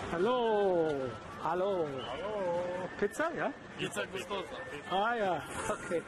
Hallo. Hallo. Hallo. Pizza, ja? Pizza gustosa. Ah ja, okay.